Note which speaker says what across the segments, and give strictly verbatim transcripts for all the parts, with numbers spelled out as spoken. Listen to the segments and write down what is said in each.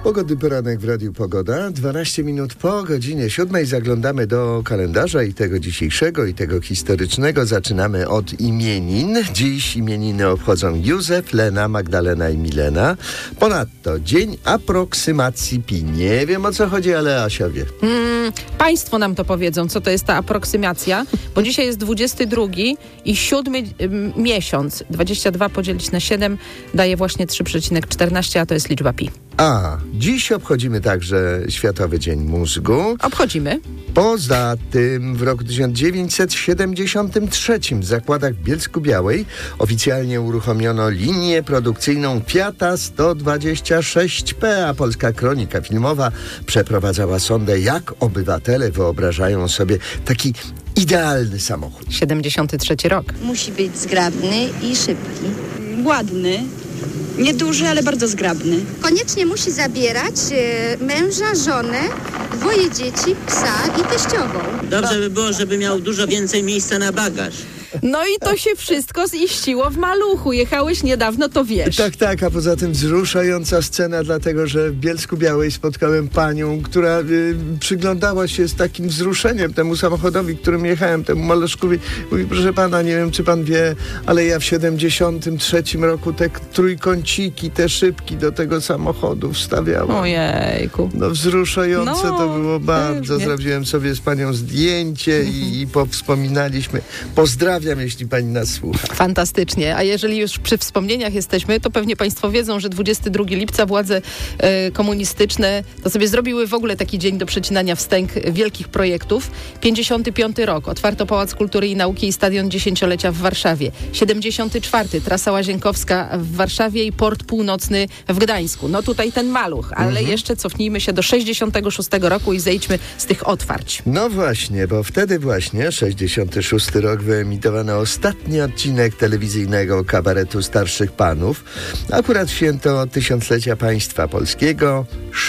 Speaker 1: Pogodny poranek w Radiu Pogoda. dwanaście minut po godzinie siódmej zaglądamy do kalendarza i tego dzisiejszego, i tego historycznego. Zaczynamy od imienin. Dziś imieniny obchodzą Józef, Lena, Magdalena i Milena. Ponadto dzień aproksymacji pi. Nie wiem, o co chodzi, ale Asia wie.
Speaker 2: Mm, państwo nam to powiedzą, co to jest ta aproksymacja, bo dzisiaj jest dwudziesty drugi i siódmy ym, miesiąc. dwadzieścia dwa podzielić na siedem daje właśnie trzy przecinek czternaście, a to jest liczba pi.
Speaker 1: A, dziś obchodzimy także Światowy Dzień Mózgu.
Speaker 2: Obchodzimy.
Speaker 1: Poza tym w roku tysiąc dziewięćset siedemdziesiątym trzecim w zakładach w Bielsku-Białej oficjalnie uruchomiono linię produkcyjną Fiata sto dwadzieścia sześć P, a Polska Kronika Filmowa przeprowadzała sondę, jak obywatele wyobrażają sobie taki idealny samochód.
Speaker 2: siedemdziesiąty trzeci rok.
Speaker 3: Musi być zgrabny i szybki.
Speaker 4: Ładny, nieduży, ale bardzo zgrabny.
Speaker 5: Koniecznie musi zabierać e, męża, żonę, dwoje dzieci, psa i teściową.
Speaker 6: Dobrze by było, żeby miał dużo więcej miejsca na bagaż.
Speaker 2: No i to się wszystko ziściło w maluchu. Jechałeś niedawno, to wiesz.
Speaker 1: Tak, tak, a poza tym wzruszająca scena, dlatego że w Bielsku-Białej spotkałem panią, która y, przyglądała się z takim wzruszeniem temu samochodowi, którym jechałem, temu maluszkowi. Mówi, proszę pana, nie wiem, czy pan wie, ale ja w siedemdziesiątym trzecim roku te trójkąciki, te szybki do tego samochodu wstawiałem.
Speaker 2: Ojejku.
Speaker 1: No wzruszające
Speaker 2: No,
Speaker 1: to było bardzo.
Speaker 2: pewnie.
Speaker 1: Zrobiłem sobie z panią zdjęcie i, i powspominaliśmy. Pozdrawiam, jeśli pani nas słucha.
Speaker 2: Fantastycznie. A jeżeli już przy wspomnieniach jesteśmy, to pewnie państwo wiedzą, że dwudziestego drugiego lipca władze e, komunistyczne to sobie zrobiły w ogóle taki dzień do przecinania wstęg wielkich projektów. pięćdziesiąty piąty rok. Otwarto Pałac Kultury i Nauki i Stadion Dziesięciolecia w Warszawie. siedemdziesiąty czwarty. Trasa Łazienkowska w Warszawie i Port Północny w Gdańsku. No tutaj ten maluch, ale mhm. jeszcze cofnijmy się do sześćdziesiątego szóstego roku i zejdźmy z tych otwarć.
Speaker 1: No właśnie, bo wtedy właśnie, sześćdziesiąty szósty rok, wyemitowano ostatni odcinek telewizyjnego kabaretu Starszych Panów. Akurat święto tysiąclecia państwa polskiego.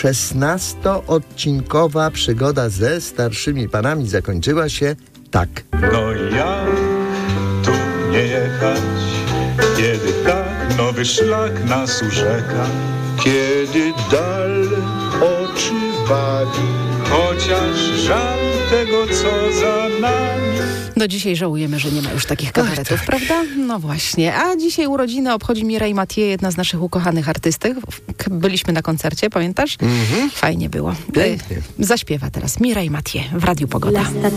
Speaker 1: szesnastoodcinkowa przygoda ze Starszymi Panami zakończyła się tak.
Speaker 7: No jak tu nie jechać, kiedy tak nowy szlak nas urzeka, kiedy dal oczy bawi, chociaż żal tego, co za nami.
Speaker 2: Do dzisiaj żałujemy, że nie ma już takich kabaretów,
Speaker 1: tak.
Speaker 2: prawda? No właśnie. A dzisiaj urodziny obchodzi Mireille Mathieu, jedna z naszych ukochanych artystek. Byliśmy na koncercie, pamiętasz?
Speaker 1: Mhm.
Speaker 2: Fajnie było.
Speaker 1: Pięknie.
Speaker 2: Zaśpiewa teraz Mireille Mathieu w Radiu Pogoda.
Speaker 8: La